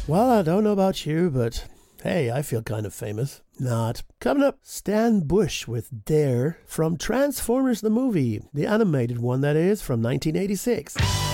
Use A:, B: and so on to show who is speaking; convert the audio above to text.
A: Well, I don't know about you, but hey, I feel kind of famous. Not. Coming up, Stan Bush with Dare from Transformers the movie, the animated one that is, from 1986.